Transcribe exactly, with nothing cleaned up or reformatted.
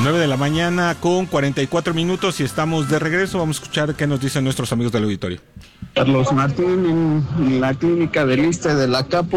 nueve de la mañana con cuarenta y cuatro minutos y estamos de regreso. Vamos a escuchar qué nos dicen nuestros amigos del auditorio. Carlos Martín, en la clínica del Iste de la Capo.